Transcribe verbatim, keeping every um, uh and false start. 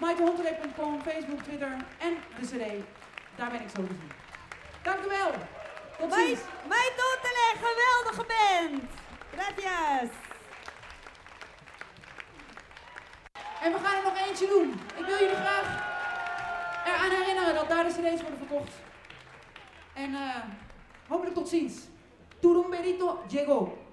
maaike punt com, Facebook, Twitter en de cd. Daar ben ik zo te zien. Dank u wel. Tot ziens. Mijn Totele, geweldige band. Gracias. En we gaan er nog eentje doen. Ik wil jullie graag eraan herinneren dat daar de cd's worden verkocht. En uh, hopelijk tot ziens. Turumberito llegó.